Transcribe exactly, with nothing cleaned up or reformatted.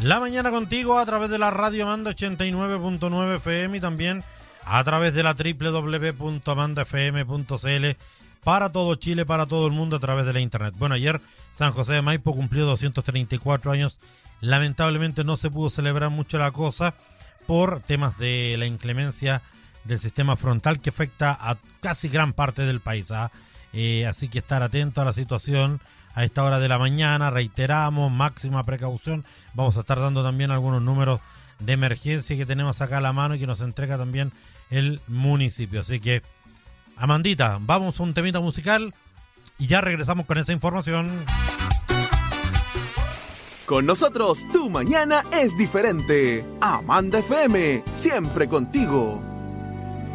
La mañana contigo a través de la radio Amanda ochenta y nueve punto nueve F M y también a través de la doble u doble u doble u punto amanda f m punto c l para todo Chile, para todo el mundo a través de la internet. Bueno, ayer San José de Maipo cumplió doscientos treinta y cuatro años. Lamentablemente no se pudo celebrar mucho la cosa por temas de la inclemencia del sistema frontal que afecta a casi gran parte del país. ¿ah? Eh, así que estar atento a la situación a esta hora de la mañana. Reiteramos, máxima precaución. Vamos a estar dando también algunos números de emergencia que tenemos acá a la mano y que nos entrega también el municipio. Así que, Amandita, vamos a un temita musical y ya regresamos con esa información. Con nosotros, tu mañana es diferente. Amanda F M, siempre contigo.